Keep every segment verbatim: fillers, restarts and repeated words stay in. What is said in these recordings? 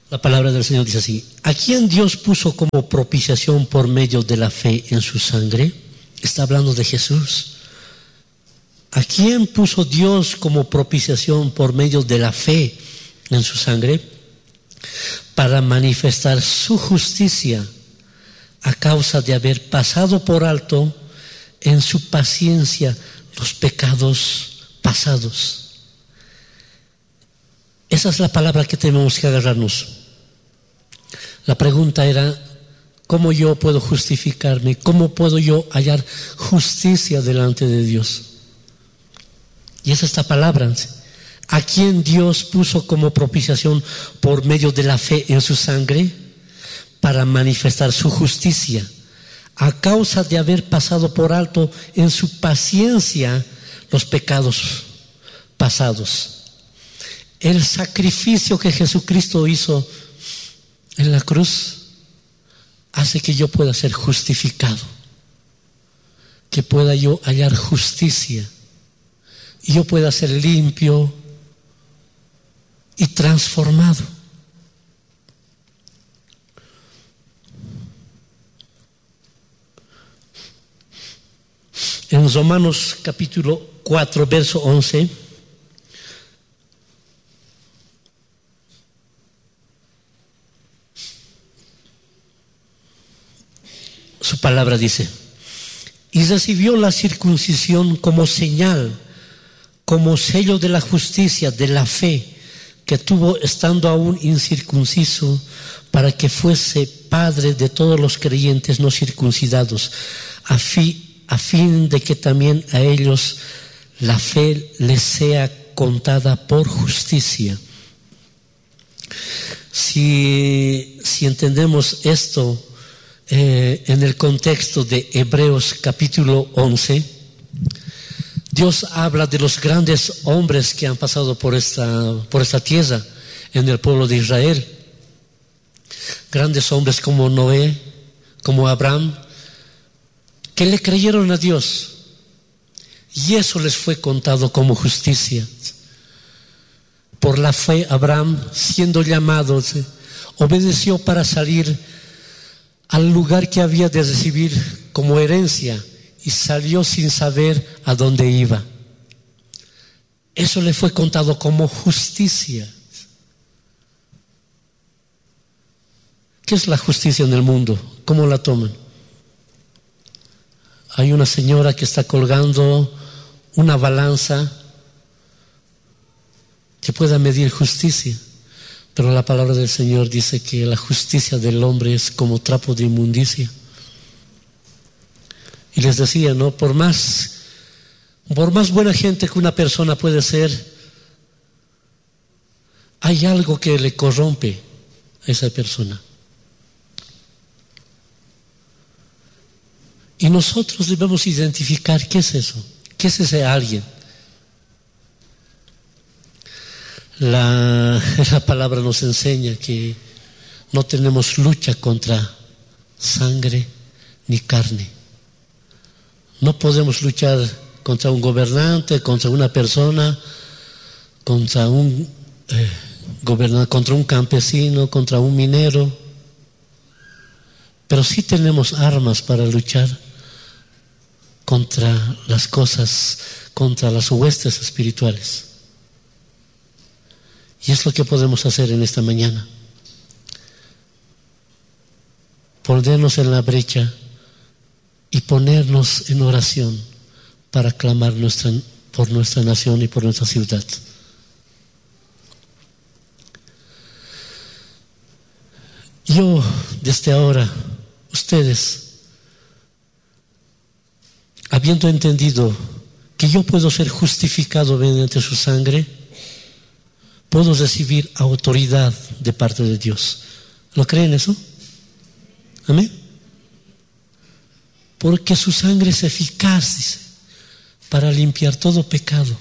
La palabra del Señor dice así: ¿a quién Dios puso como propiciación por medio de la fe en su sangre? Está hablando de Jesús. ¿A quién puso Dios como propiciación por medio de la fe en su sangre? Para manifestar su justicia a causa de haber pasado por alto en su paciencia los pecados pasados. Esa es la palabra que tenemos que agarrarnos. La pregunta era: ¿cómo yo puedo justificarme? ¿Cómo puedo yo hallar justicia delante de Dios? Y es esta palabra: ¿a quién Dios puso como propiciación por medio de la fe en su sangre? Para manifestar su justicia a causa de haber pasado por alto en su paciencia los pecados pasados. El sacrificio que Jesucristo hizo en la cruz hace que yo pueda ser justificado, que pueda yo hallar justicia y yo pueda ser limpio y transformado. En Romanos capítulo cuatro, verso once, su palabra dice: y recibió la circuncisión como señal, como sello de la justicia, de la fe que tuvo estando aún incircunciso, para que fuese padre de todos los creyentes no circuncidados, a fin a fin de que también a ellos la fe les sea contada por justicia. Si, si entendemos esto eh, en el contexto de Hebreos capítulo once, Dios habla de los grandes hombres que han pasado por esta, por esta tierra en el pueblo de Israel. Grandes hombres como Noé, como Abraham, que le creyeron a Dios y eso les fue contado como justicia. Por la fe, Abraham, siendo llamado, obedeció para salir al lugar que había de recibir como herencia y salió sin saber a dónde iba. Eso le fue contado como justicia. ¿Qué es la justicia en el mundo? ¿Cómo la toman? Hay una señora que está colgando una balanza que pueda medir justicia, pero la palabra del Señor dice que la justicia del hombre es como trapo de inmundicia. Y les decía, ¿no? Por más, por más buena gente que una persona puede ser, hay algo que le corrompe a esa persona. Y nosotros debemos identificar qué es eso, qué es ese alguien. La, la palabra nos enseña que no tenemos lucha contra sangre ni carne. No podemos luchar contra un gobernante, contra una persona, contra un eh, gobernante, contra un campesino, contra un minero. Pero sí tenemos armas para luchar contra las cosas, contra las huestes espirituales. Y es lo que podemos hacer en esta mañana. Ponernos en la brecha y ponernos en oración para clamar nuestra, por nuestra nación y por nuestra ciudad. Yo, desde ahora, ustedes, habiendo entendido que yo puedo ser justificado mediante su sangre, puedo recibir autoridad de parte de Dios. ¿Lo creen eso? Amén. Porque su sangre es eficaz, dice, para limpiar todo pecado.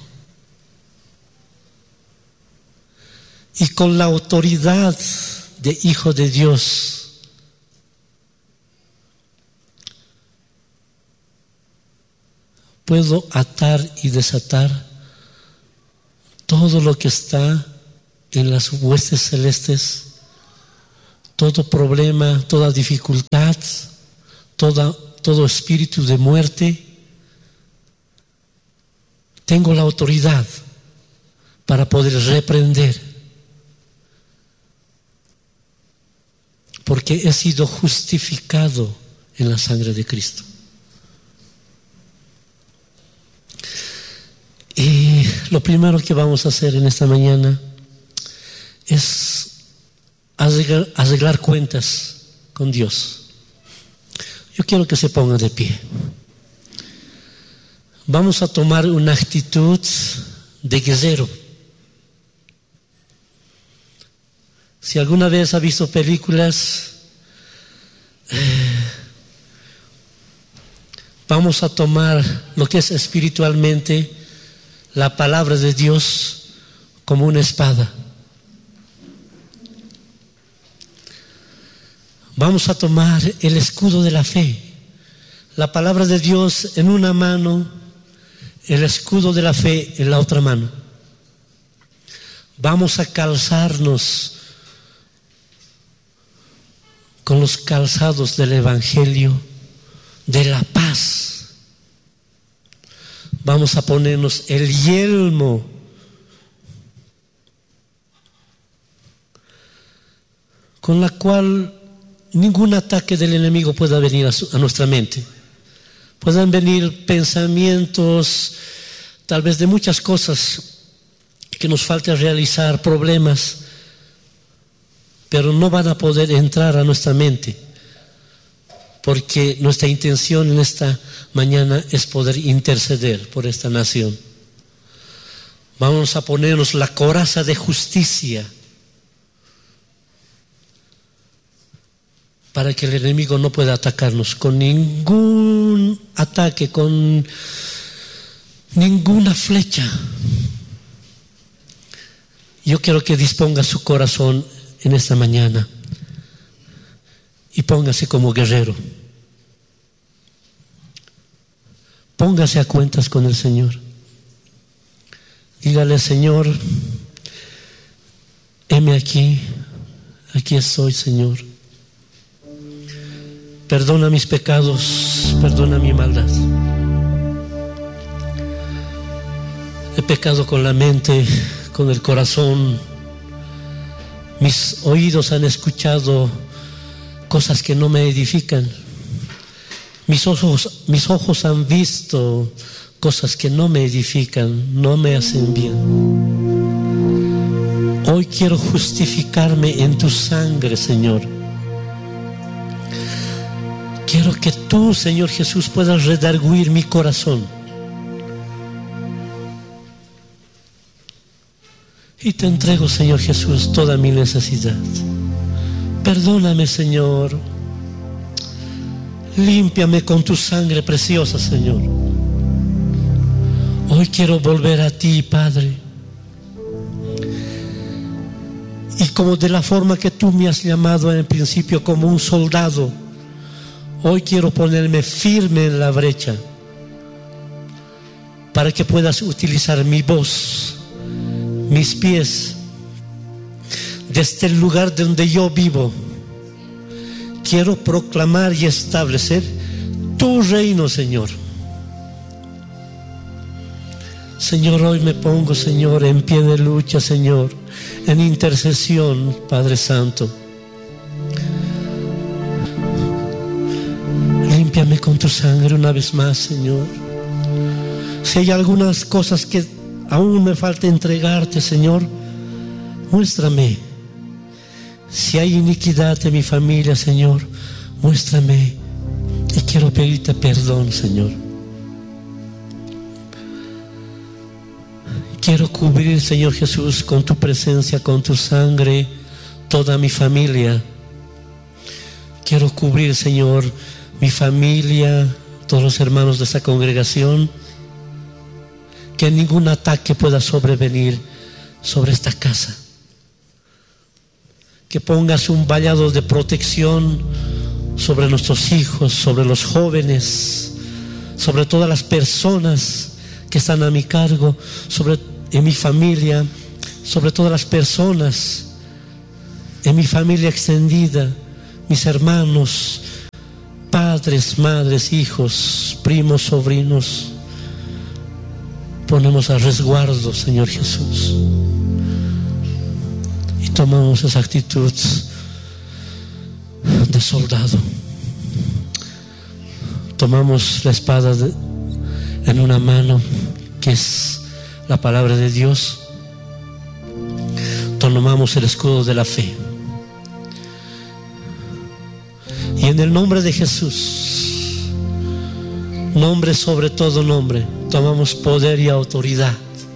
Y con la autoridad de hijo de Dios, puedo atar y desatar todo lo que está en las huestes celestes todo problema, toda dificultad, toda, todo espíritu de muerte. Tengo la autoridad para poder reprender, porque he sido justificado en la sangre de Cristo. Y lo primero que vamos a hacer en esta mañana es arreglar, arreglar cuentas con Dios. Yo quiero que se pongan de pie. Vamos a tomar una actitud de guerrero. Si alguna vez ha visto películas, eh, vamos a tomar lo que es espiritualmente la palabra de Dios como una espada. Vamos a tomar el escudo de la fe, la palabra de Dios en una mano, el escudo de la fe en la otra mano. Vamos a calzarnos con los calzados del Evangelio de la paz. Vamos a ponernos el yelmo con la cual ningún ataque del enemigo pueda venir a, su, a nuestra mente. Puedan venir pensamientos, tal vez de muchas cosas que nos falte realizar, problemas, pero no van a poder entrar a nuestra mente, porque nuestra intención en esta mañana es poder interceder por esta nación. Vamos a ponernos la coraza de justicia para que el enemigo no pueda atacarnos con ningún ataque, con ninguna flecha. Yo quiero que disponga su corazón en esta mañana y póngase como guerrero. Póngase a cuentas con el Señor. Dígale: Señor, heme aquí, aquí estoy, Señor. Perdona mis pecados, perdona mi maldad. He pecado con la mente, con el corazón. Mis oídos han escuchado cosas que no me edifican. Mis ojos, mis ojos han visto cosas que no me edifican, no me hacen bien. Hoy quiero justificarme en tu sangre, Señor. Quiero que tú, Señor Jesús, puedas redarguir mi corazón. Y te entrego, Señor Jesús, toda mi necesidad. Perdóname, Señor. Límpiame con tu sangre preciosa, Señor. Hoy quiero volver a ti, Padre. Y como de la forma que tú me has llamado en el principio, como un soldado, hoy quiero ponerme firme en la brecha para que puedas utilizar mi voz, mis pies, desde el lugar donde yo vivo. Quiero proclamar y establecer tu reino, Señor. Señor, hoy me pongo, Señor, en pie de lucha, Señor, en intercesión, Padre Santo. Límpiame con tu sangre una vez más, Señor. Si hay algunas cosas que aún me falta entregarte, Señor, muéstrame. Si hay iniquidad en mi familia, Señor, muéstrame. Y quiero pedirte perdón, Señor. Quiero cubrir, Señor Jesús, con tu presencia, con tu sangre, toda mi familia. Quiero cubrir, Señor, mi familia, todos los hermanos de esta congregación. Que ningún ataque pueda sobrevenir sobre esta casa. Que pongas un vallado de protección sobre nuestros hijos, sobre los jóvenes, sobre todas las personas que están a mi cargo, sobre en mi familia, sobre todas las personas en mi familia extendida, mis hermanos, padres, madres, hijos, primos, sobrinos, ponemos a resguardo, Señor Jesús, y tomamos esa actitud de soldado. Tomamos la espada de, en una mano, que es la palabra de Dios. Tomamos el escudo de la fe, y en el nombre de Jesús, nombre sobre todo nombre, tomamos poder y autoridad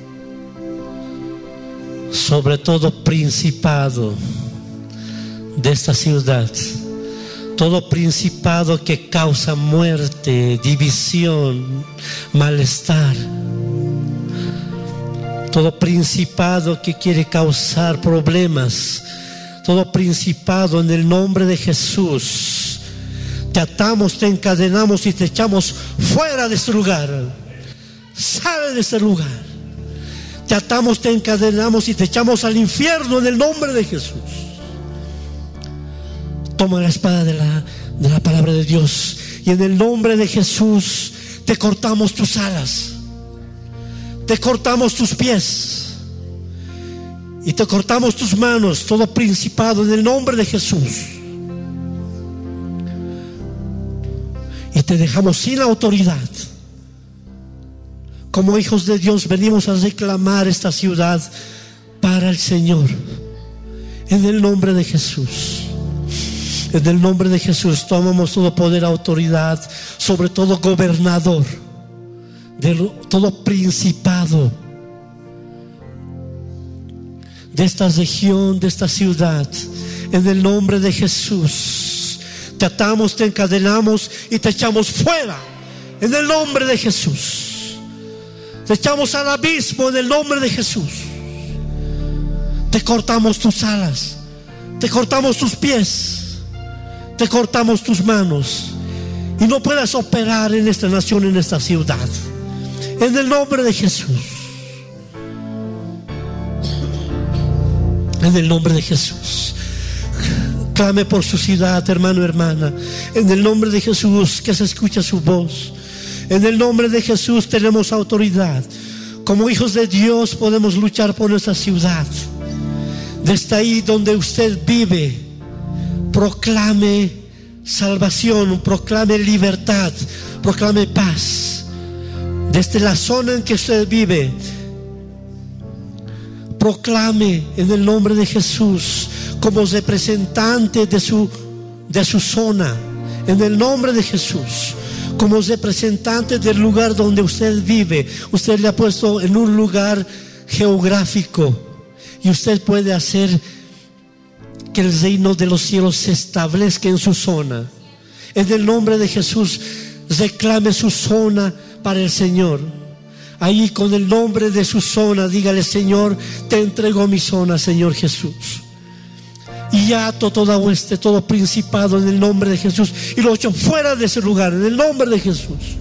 sobre todo principado de esta ciudad, todo principado que causa muerte, división, malestar, todo principado que quiere causar problemas, todo principado, en el nombre de Jesús, te atamos, te encadenamos y te echamos fuera de este lugar. Sale de este lugar. Te atamos, te encadenamos y te echamos al infierno en el nombre de Jesús. Toma la espada de la, de la palabra de Dios, y en el nombre de Jesús te cortamos tus alas, te cortamos tus pies y te cortamos tus manos, todo principado, en el nombre de Jesús. Y te dejamos sin autoridad. Como hijos de Dios venimos a reclamar esta ciudad para el Señor, en el nombre de Jesús. En el nombre de Jesús tomamos todo poder, autoridad sobre todo gobernador, de todo principado de esta región, de esta ciudad. En el nombre de Jesús te atamos, te encadenamos y te echamos fuera. En el nombre de Jesús te echamos al abismo. En el nombre de Jesús te cortamos tus alas, te cortamos tus pies, te cortamos tus manos, y no puedas operar en esta nación, en esta ciudad. En el nombre de Jesús. En el nombre de Jesús. Clame por su ciudad, hermano, hermana. En el nombre de Jesús, que se escuche su voz. En el nombre de Jesús tenemos autoridad. Como hijos de Dios podemos luchar por nuestra ciudad. Desde ahí donde usted vive, proclame salvación, proclame libertad, proclame paz. Desde la zona en que usted vive, proclame en el nombre de Jesús, como representante de su, de su zona, en el nombre de Jesús, como representante del lugar donde usted vive. Usted le ha puesto en un lugar geográfico, y usted puede hacer que el reino de los cielos se establezca en su zona. En el nombre de Jesús, reclame su zona para el Señor. Ahí, con el nombre de su zona, dígale: Señor, te entrego mi zona, Señor Jesús. Y ato toda hueste, todo principado, en el nombre de Jesús, y lo echo fuera de ese lugar, en el nombre de Jesús.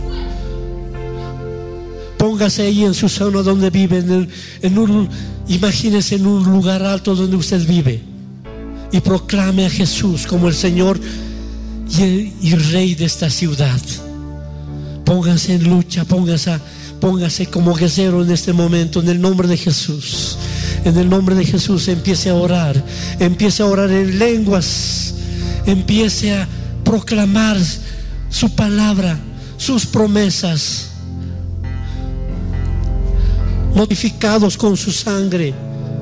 Póngase ahí en su zona donde vive, en, el, en un, imagínese en un lugar alto donde usted vive, y proclame a Jesús como el Señor y, el, y Rey de esta ciudad. Póngase en lucha, póngase, póngase como guerrero en este momento, en el nombre de Jesús. En el nombre de Jesús, empiece a orar, empiece a orar en lenguas, empiece a proclamar su palabra, sus promesas, notificados con su sangre.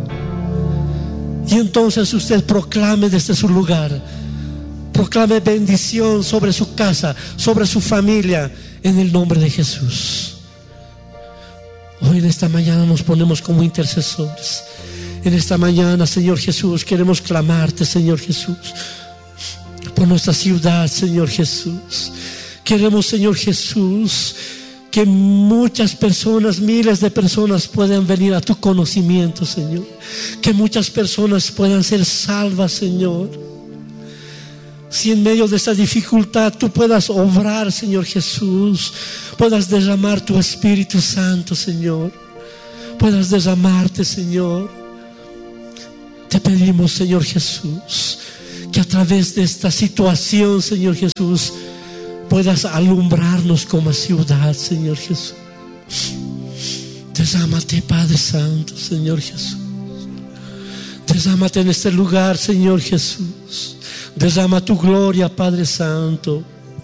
Y entonces usted proclame desde su lugar, proclame bendición sobre su casa, sobre su familia, en el nombre de Jesús. Hoy en esta mañana nos ponemos como intercesores. En esta mañana, Señor Jesús, queremos clamarte, Señor Jesús, por nuestra ciudad, Señor Jesús. Queremos, Señor Jesús, que muchas personas, miles de personas puedan venir a tu conocimiento, Señor. Que muchas personas puedan ser salvas, Señor. Si en medio de esta dificultad tú puedas obrar, Señor Jesús, puedas derramar tu Espíritu Santo, Señor, puedas derramarte, Señor. Te pedimos, Señor Jesús, que a través de esta situación, Señor Jesús, puedas alumbrarnos como ciudad, Señor Jesús. Desármate, Padre Santo, Señor Jesús. Desármate en este lugar, Señor Jesús. Derrama tu gloria, Padre Santo.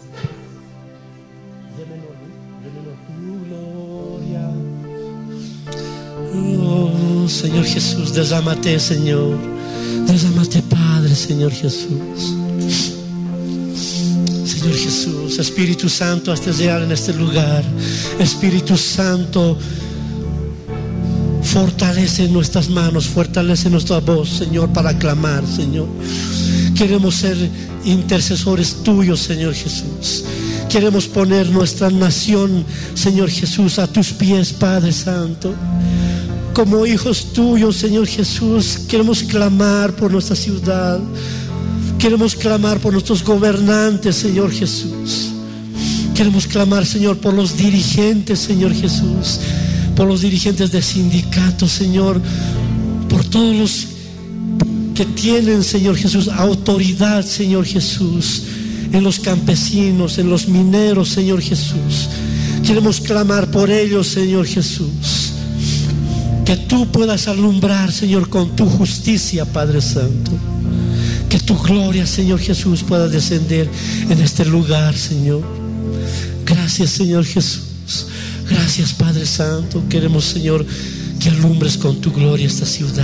Oh, Señor Jesús, derrámate, Señor. Derrámate, Padre, Señor Jesús. Señor Jesús, Espíritu Santo, hazte real en este lugar. Espíritu Santo, fortalece nuestras manos, fortalece nuestra voz, Señor, para clamar, Señor. Queremos ser intercesores tuyos, Señor Jesús. Queremos poner nuestra nación, Señor Jesús, a tus pies, Padre Santo. Como hijos tuyos, Señor Jesús, queremos clamar por nuestra ciudad. Queremos clamar por nuestros gobernantes, Señor Jesús. Queremos clamar, Señor, por los dirigentes, Señor Jesús. Por los dirigentes de sindicatos, Señor. Por todos los que tienen, Señor Jesús, autoridad, Señor Jesús. En los campesinos, en los mineros, Señor Jesús. Queremos clamar por ellos, Señor Jesús. Que tú puedas alumbrar, Señor, con tu justicia, Padre Santo. Que tu gloria, Señor Jesús, pueda descender en este lugar, Señor. Gracias, Señor Jesús. Gracias, Padre Santo. Queremos, Señor, que alumbres con tu gloria esta ciudad.